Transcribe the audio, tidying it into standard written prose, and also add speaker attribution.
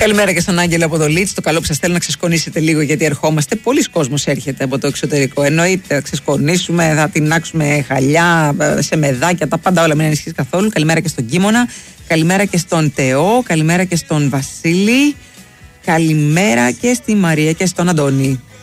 Speaker 1: Καλημέρα και στον Άγγελο από το Λίτς. Το καλό που σας θέλω να ξεσκονίσετε λίγο, γιατί ερχόμαστε. Πολλοί κόσμος έρχεται από το εξωτερικό. Εννοείται, θα ξεσκονίσουμε, θα τεινάξουμε χαλιά, σε μεδάκια, τα πάντα όλα. Μην ανησυχείς καθόλου. Καλημέρα και στον Κίμωνα. Καλημέρα και στον Τεό. Καλημέρα και στον Βασίλη. Καλημέρα και στη Μαρία και στον Αντώνη.